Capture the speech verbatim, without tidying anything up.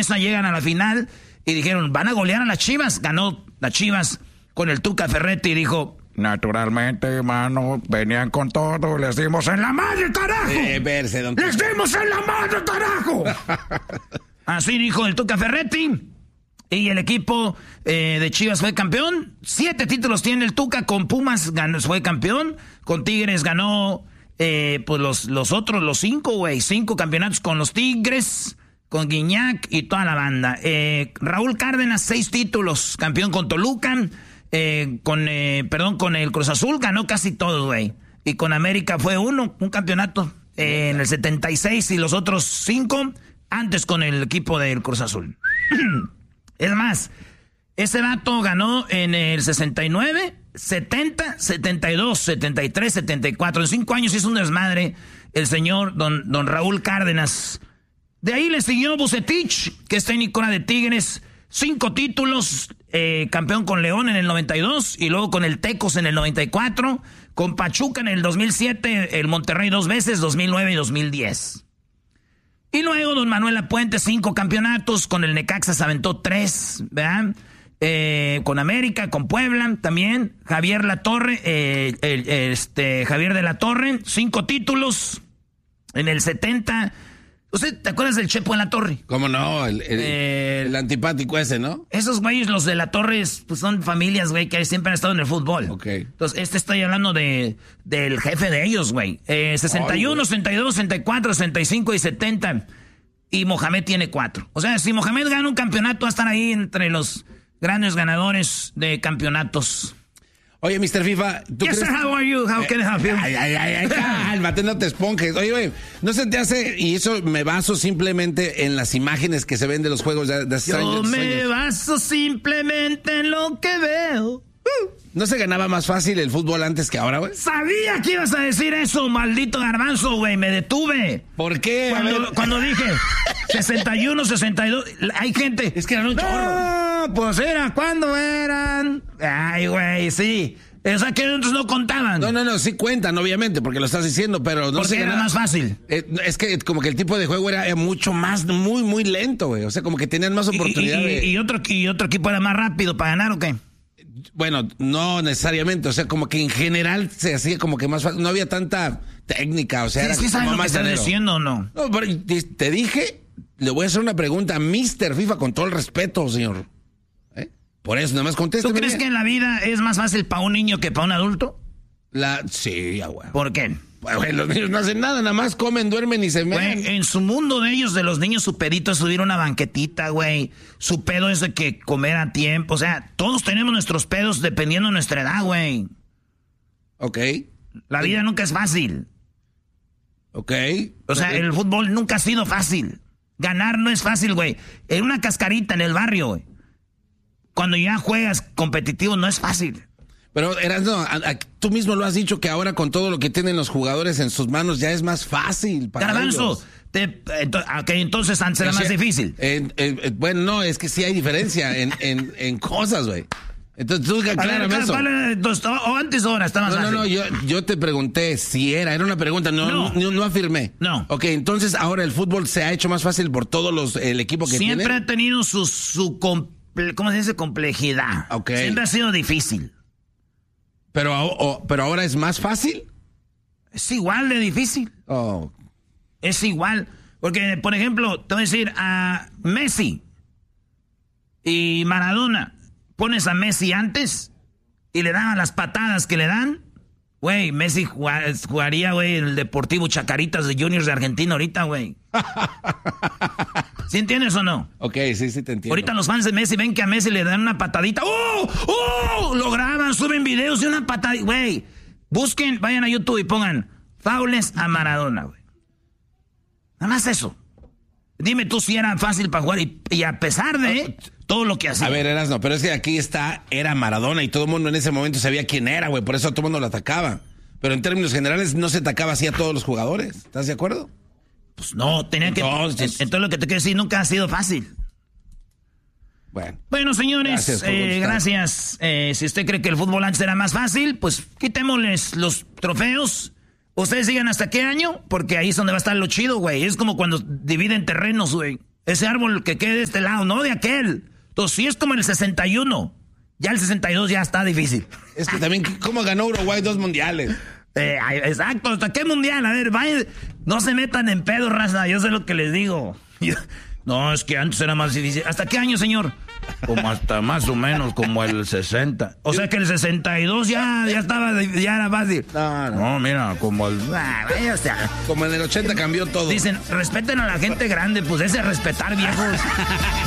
sorpresa llegan a la final y dijeron, van a golear a las Chivas. Ganó las Chivas con el Tuca Ferretti y dijo, naturalmente, mano, venían con todo, les dimos en la madre, carajo. Eh, verse, don ¡Les dimos en la madre, carajo! Así dijo el Tuca Ferretti. Y el equipo eh, de Chivas fue campeón. Siete títulos tiene el Tuca. Con Pumas ganó, fue campeón. Con Tigres ganó eh, pues los, los otros, los cinco, güey. Cinco campeonatos con los Tigres, con Guiñac y toda la banda. Eh, Raúl Cárdenas, seis títulos. Campeón con Toluca. Eh, con, eh, perdón, con el Cruz Azul ganó casi todo, güey. Y con América fue uno, un campeonato eh, en el setenta y seis y los otros cinco antes con el equipo del Cruz Azul. Es más, ese vato ganó en el sesenta y nueve, setenta, setenta y dos, setenta y tres, setenta y cuatro. En cinco años hizo un desmadre el señor don, don Raúl Cárdenas. De ahí le siguió Bucetich, que es técnico de Tigres. Cinco títulos, eh, campeón con León en el noventa y dos y luego con el Tecos en el noventa y cuatro. Con Pachuca en el dos mil siete, el Monterrey dos veces, dos mil nueve y dos mil diez. Y luego don Manuel Lapuente, cinco campeonatos, con el Necaxa se aventó tres, ¿verdad? Eh, con América, con Puebla también. Javier Latorre, eh, el, este, Javier de la Torre, cinco títulos en el setenta. ¿Usted te acuerdas del Chepo de la Torre? ¿Cómo no? El, el, eh, el antipático ese, ¿no? Esos güeyes, los de la Torre, pues son familias, güey, que siempre han estado en el fútbol. Ok. Entonces, este estoy hablando de del jefe de ellos, güey. Eh, sesenta y uno, sesenta y dos, sesenta y cuatro, sesenta y cinco y setenta. Y Mohamed tiene cuatro. O sea, si Mohamed gana un campeonato, va a estar ahí entre los grandes ganadores de campeonatos. Oye, mister FIFA, ¿tú yes, crees? Sir, how are you? How can I help you? Ay, ay, ay, ay, cálmate, no te esponjes. Oye, oye, no se te hace, y eso me baso simplemente en las imágenes que se ven de los juegos de, de hace Yo años. me años. baso simplemente en lo que veo. ¿No se ganaba más fácil el fútbol antes que ahora, güey? Sabía que ibas a decir eso, maldito garbanzo, güey. Me detuve. ¿Por qué? Cuando, cuando dije sesenta y uno, sesenta y dos, hay gente. Es que eran un no, chorro. Pues era, ¿cuándo eran? Ay, güey, sí. O sea, que otros no contaban. No, no, no, sí cuentan, obviamente, porque lo estás diciendo, pero no porque se era ganaba. más fácil. Eh, es que como que el tipo de juego era mucho más, muy, muy lento, güey. O sea, como que tenían más oportunidad y, y, de... y, otro, ¿Y otro equipo era más rápido para ganar o qué? Bueno, no necesariamente, o sea, como que en general se hacía como que más fácil, no había tanta técnica, o sea, ¿Sí, era sí como sabes lo más que estás llanero. diciendo o no? No, pero te dije, le voy a hacer una pregunta a mister FIFA con todo el respeto, señor. ¿Eh? Por eso, nada más contéstame. ¿Tú crees bien. que en la vida es más fácil para un niño que para un adulto? La... Sí, ya, güey. ¿Por qué? Güey, los niños no hacen nada, nada más comen, duermen y se meten. Güey, en su mundo de ellos, de los niños, su pedito es subir una banquetita, güey. Su pedo es de que comer a tiempo. O sea, todos tenemos nuestros pedos dependiendo de nuestra edad, güey. Ok. La vida nunca es fácil. Ok. O sea, el fútbol nunca ha sido fácil. Ganar no es fácil, güey. En una cascarita en el barrio, güey. Cuando ya juegas competitivo no es fácil. Pero, Erasno, a, a, tú mismo lo has dicho que ahora con todo lo que tienen los jugadores en sus manos ya es más fácil para Garbanzo, ellos. te, ento, okay, entonces antes era más difícil. En, en, en, bueno, no, es que sí hay diferencia en, en, en cosas, güey. Entonces tú aclárame eso. Entonces, o antes o ahora está más no, fácil. No, no, yo, yo te pregunté si era, era una pregunta, no, no. no, no afirmé. No. Ok, entonces ahora el fútbol se ha hecho más fácil por todos los, el equipo que tiene. Siempre ha tenido su, su comple, ¿cómo se dice? Complejidad. Ok. Siempre ha sido difícil. Pero, o, pero ahora es más fácil. Es igual de difícil. Oh. Es igual. Porque, por ejemplo, te voy a decir a Messi y Maradona. Pones a Messi antes y le daban las patadas que le dan. Güey, Messi jugaría, güey, en el Deportivo Chacaritas de Juniors de Argentina ahorita, güey. ¿Sí entiendes o no? Ok, sí, sí te entiendo. Ahorita los fans de Messi ven que a Messi le dan una patadita. ¡Oh! ¡Oh! Lo graban, suben videos de una patadita. Güey, busquen, vayan a YouTube y pongan faules a Maradona, güey. Nada más eso. Dime tú si era fácil para jugar y, y a pesar de todo lo que hacía. A ver, Erasno, pero es que aquí está, era Maradona y todo el mundo en ese momento sabía quién era, güey. Por eso todo el mundo lo atacaba. Pero en términos generales no se atacaba así a todos los jugadores. ¿Estás de acuerdo? Pues no, tenía que... Entonces, entonces lo que te quiero decir, nunca ha sido fácil. Bueno. Bueno, señores, gracias. Eh, gracias. Eh, si usted cree que el fútbol antes era más fácil, pues quitémosles los trofeos. Ustedes sigan hasta qué año, porque ahí es donde va a estar lo chido, güey. Es como cuando dividen terrenos, güey. ese árbol que quede de este lado, no de aquel. Entonces, si es como en el sesenta y uno, ya el sesenta y dos ya está difícil. Es que también, ¿cómo ganó Uruguay dos mundiales? Eh, exacto, ¿hasta qué mundial? A ver, vaya, no se metan en pedo, raza, yo sé lo que les digo. No, es que antes era más difícil. ¿Hasta qué año, señor? Como hasta más o menos como el sesenta. O sea que el sesenta y dos ya, ya estaba, ya era fácil. No, no. No, mira, como el... Ah, o sea, como en el ochenta cambió todo. Dicen, respeten a la gente grande, pues ese respetar, viejos.